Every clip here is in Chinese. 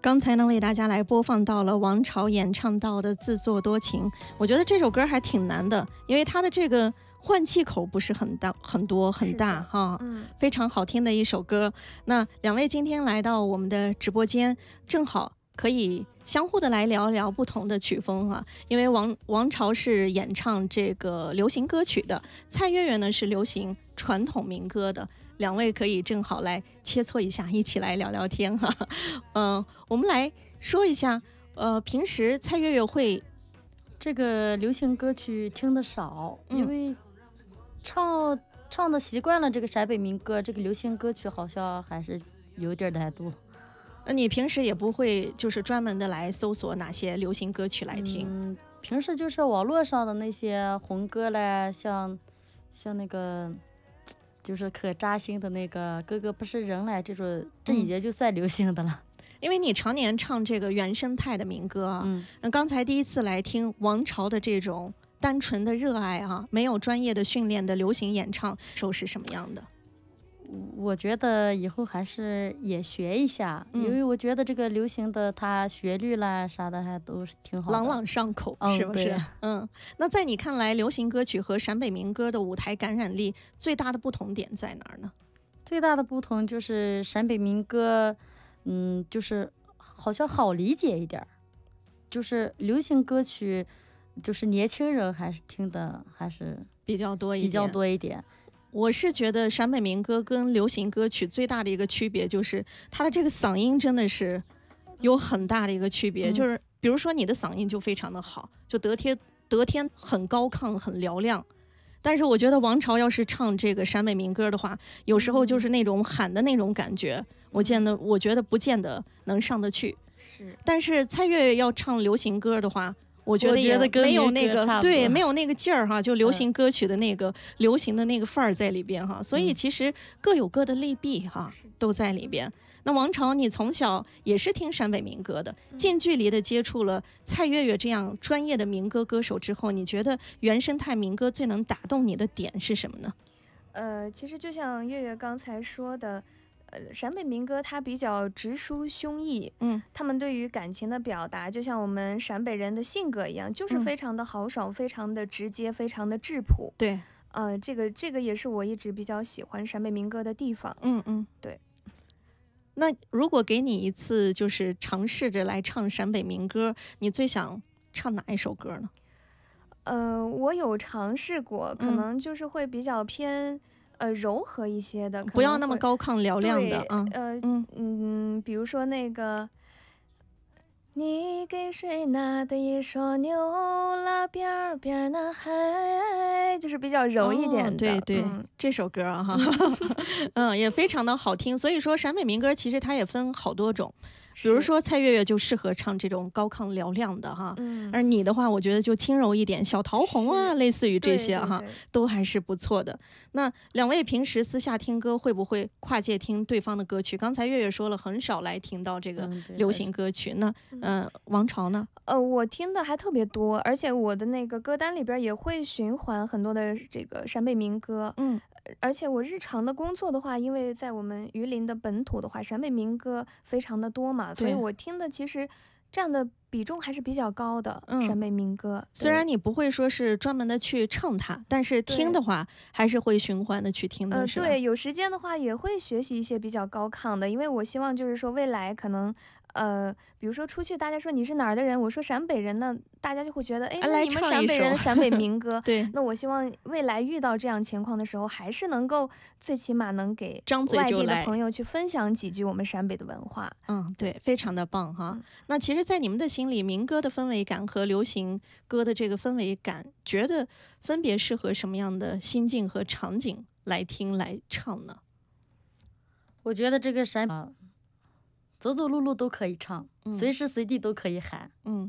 刚才呢为大家来播放到了王朝演唱到的自作多情，我觉得这首歌还挺难的，因为它的这个换气口不是很大很多很大哈，非常好听的一首歌。那两位今天来到我们的直播间，正好可以相互的来聊聊不同的曲风啊，因为王朝是演唱这个流行歌曲的，蔡月月呢是流行传统民歌的，两位可以正好来切磋一下，一起来聊聊天哈。我们来说一下，平时蔡月月会这个流行歌曲听得少，因为唱的习惯了这个陕北民歌，这个流行歌曲好像还是有点难度。 那你平时也不会就是专门的来搜索哪些流行歌曲来听？ 平时就是网络上的那些红歌嘞，像那个就是可扎心的那个哥哥不是人嘞，这种这已经就算流行的了。 因为你常年唱这个原生态的民歌啊，那刚才第一次来听王朝的这种单纯的热爱啊，没有专业的训练的流行演唱，手是什么样的？ 我觉得以后还是也学一下，因为我觉得这个流行的它旋律啦啥的还都是挺好的， 朗朗上口，是不是？那在你看来，流行歌曲和陕北民歌的舞台感染力最大的不同点在哪儿呢？ 最大的不同就是陕北民歌，就是好像好理解一点，就是流行歌曲，就是年轻人还是听的还是比较多一点。我是觉得陕北民歌跟流行歌曲最大的一个区别就是它的这个嗓音真的是有很大的一个区别，就是比如说你的嗓音就非常的好，就得天很高亢很嘹亮，但是我觉得王朝要是唱这个陕北民歌的话，有时候就是那种喊的那种感觉，我觉得不见得能上得去。 是， 但是蔡月月要唱流行歌的话，我觉得也没有那个对，没有那个劲儿哈，就流行歌曲的那个流行的那个范儿在里边哈，所以其实各有各的利弊哈，都在里边。那王朝，你从小也是听陕北民歌的，近距离的接触了蔡月月这样专业的民歌歌手之后，你觉得原生态民歌最能打动你的点是什么呢？ 其实就像月月刚才说的。陕北民歌它比较直抒胸臆，他们对于感情的表达就像我们陕北人的性格一样，就是非常的豪爽，非常的直接，非常的质朴。 对， 这个也是我一直比较喜欢陕北民歌的地方。对。 那如果给你一次就是尝试着来唱陕北民歌，你最想唱哪一首歌呢？ 我有尝试过，可能就是会比较偏柔和一些的， 不要那么高亢嘹亮的比如说那个你给谁拿的一双牛拉边边那海，就是比较柔一点的。 对，这首歌啊哈，也非常的好听。所以说陕北民歌其实它也分好多种，比如说蔡月月就适合唱这种高亢嘹亮的哈，而你的话我觉得就轻柔一点，小桃红啊，类似于这些哈，都还是不错的。那两位平时私下听歌会不会跨界听对方的歌曲？刚才月月说了很少来听到这个流行歌曲，那王朝呢？ 我听的还特别多，而且我的那个歌单里边也会循环很多的这个陕北民歌。而且我日常的工作的话，因为在我们榆林的本土的话，陕北民歌非常的多嘛，所以我听的其实占的比重还是比较高的。陕北民歌虽然你不会说是专门的去唱它，但是听的话还是会循环的去听的。 对，有时间的话也会学习一些比较高亢的，因为我希望就是说未来可能比如说出去大家说你是哪儿的人，我说陕北人呢，大家就会觉得那你们陕北人的陕北民歌对， 那我希望未来遇到这样情况的时候，还是能够最起码能给外地的朋友去分享几句我们陕北的文化。 对，非常的棒哈。那其实在你们的心里，民歌的氛围感和流行歌的这个氛围感，觉得分别适合什么样的心境和场景来听来唱呢？ 我觉得这个陕北走走路路都可以唱，随时随地都可以喊。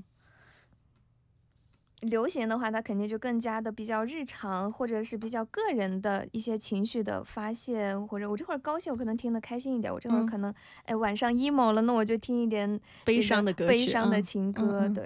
流行的话，它肯定就更加的比较日常，或者是比较个人的一些情绪的发泄，或者我这会儿高兴，我可能听得开心一点；我这会儿可能晚上 emo 了，那我就听一点悲伤的歌曲、 悲伤的情歌。对。